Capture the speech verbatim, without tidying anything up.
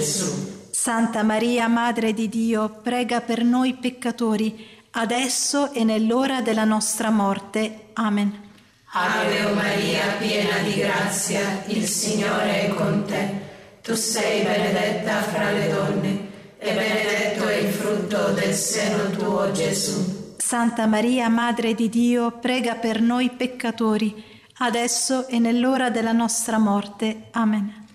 Gesù. Santa Maria, Madre di Dio, prega per noi peccatori, adesso e nell'ora della nostra morte. Amen. Ave Maria, piena di grazia, il Signore è con te. Tu sei benedetta fra le donne, e benedetto è il frutto del seno tuo, Gesù. Santa Maria, Madre di Dio, prega per noi peccatori, adesso e nell'ora della nostra morte. Amen.